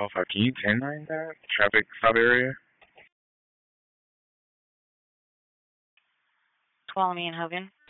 12-5. Can you 10-9 that? Traffic stop area? Tuolumne and Hogan.